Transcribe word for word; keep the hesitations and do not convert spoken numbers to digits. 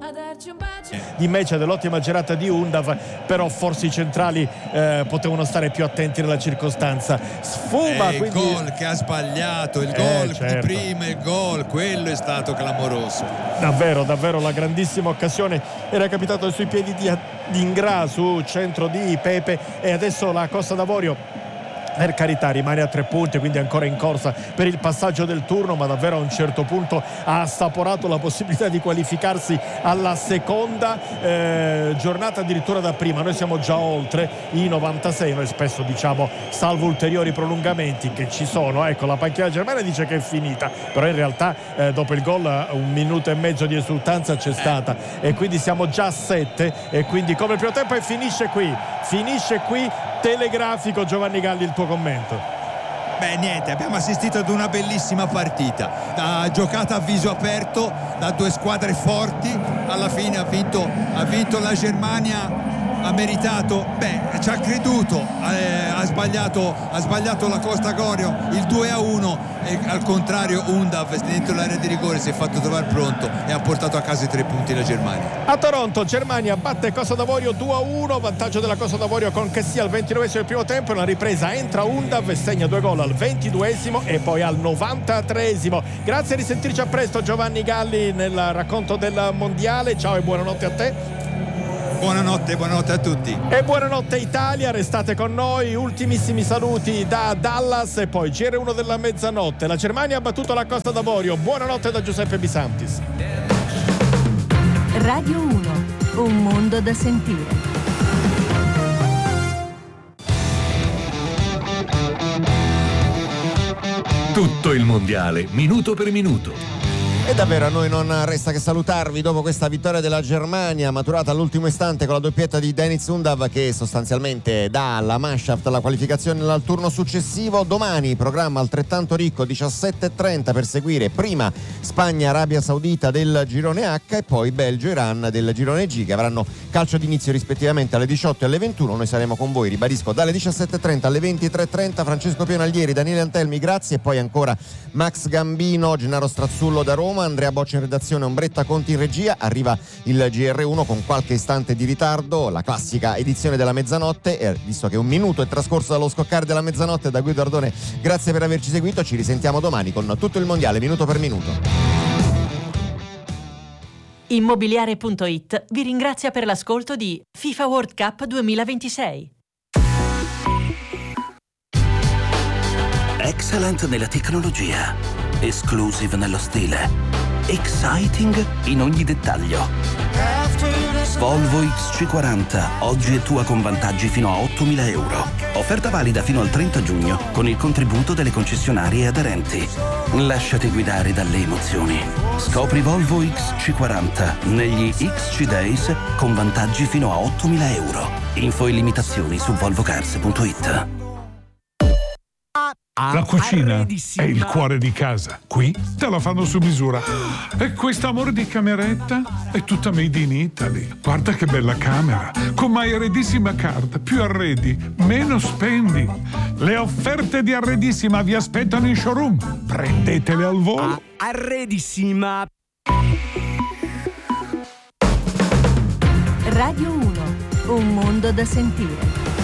di Mecia, dell'ottima girata di Undav, però forse i centrali eh, potevano stare più attenti nella circostanza. Sfuma, eh, quindi... il gol che ha sbagliato, il eh, gol certo. di prima, il gol, quello è stato clamoroso. Davvero, davvero la grandissima occasione era capitato sui piedi di, di Ingrà, su centro di Pepe, e adesso la Costa d'Avorio, per carità, rimane a tre punti, quindi ancora in corsa per il passaggio del turno, ma davvero a un certo punto ha assaporato la possibilità di qualificarsi alla seconda eh, giornata addirittura da prima. Noi siamo già oltre i novantasei, noi spesso diciamo salvo ulteriori prolungamenti che ci sono, ecco, la panchina germana dice che è finita, però in realtà eh, dopo il gol un minuto e mezzo di esultanza c'è stata, e quindi siamo già a sette, e quindi come il primo tempo, e finisce qui finisce qui telegrafico. Giovanni Galli, il tuo commento? Beh, niente, abbiamo assistito ad una bellissima partita, da giocata a viso aperto da due squadre forti. Alla fine ha vinto, ha vinto la Germania, ha meritato, beh, ci ha creduto, eh, ha sbagliato ha sbagliato la Costa d'Avorio il due a uno, e al contrario Undav dentro l'area di rigore si è fatto trovare pronto e ha portato a casa i tre punti la Germania. A Toronto Germania batte Costa d'Avorio due a uno, vantaggio della Costa d'Avorio con Kessie al ventinovesimo del primo tempo. Una ripresa entra Undav e segna due gol al ventiduesimo e poi al novantatreesimo. Grazie, a risentirci a presto Giovanni Galli nel racconto del mondiale. Ciao e buonanotte a te. Buonanotte, buonanotte a tutti. E buonanotte Italia, restate con noi. Ultimissimi saluti da Dallas e poi G R uno della mezzanotte. La Germania ha battuto la Costa d'Avorio. Buonanotte da Giuseppe Bisantis. Radio uno, un mondo da sentire. Tutto il mondiale, minuto per minuto. E davvero a noi non resta che salutarvi dopo questa vittoria della Germania maturata all'ultimo istante con la doppietta di Deniz Undav, che sostanzialmente dà alla Mannschaft la qualificazione al turno successivo. Domani programma altrettanto ricco, diciassette e trenta, per seguire prima Spagna-Arabia Saudita del girone H e poi Belgio-Iran del girone G, che avranno calcio d'inizio rispettivamente alle diciotto e alle ventuno. Noi saremo con voi, ribadisco, dalle diciassette e trenta alle ventitré e trenta. Francesco Pionaglieri, Daniele Antelmi, grazie, e poi ancora Max Gambino, Gennaro Strazzullo da Roma, Andrea Boccia in redazione, Ombretta Conti in regia. Arriva il G R uno con qualche istante di ritardo, la classica edizione della mezzanotte, e visto che un minuto è trascorso dallo scoccare della mezzanotte, da Guido Ardone grazie per averci seguito. Ci risentiamo domani con tutto il mondiale minuto per minuto. Immobiliare punto it vi ringrazia per l'ascolto di FIFA World Cup duemilaventisei. Excellent nella tecnologia, exclusive nello stile, exciting in ogni dettaglio. Volvo X C quaranta, oggi è tua con vantaggi fino a ottomila euro. Offerta valida fino al trenta giugno con il contributo delle concessionarie aderenti. Lasciati guidare dalle emozioni. Scopri Volvo X C quaranta negli X C Days con vantaggi fino a ottomila euro. Info e limitazioni su volvo cars punto it. La cucina è il cuore di casa. Qui te la fanno su misura. E questo amore di cameretta è tutta made in Italy. Guarda che bella camera. Con My Arredissima Card. Più arredi, meno spendi. Le offerte di Arredissima vi aspettano in showroom. Prendetele al volo. Arredissima. Radio uno, un mondo da sentire.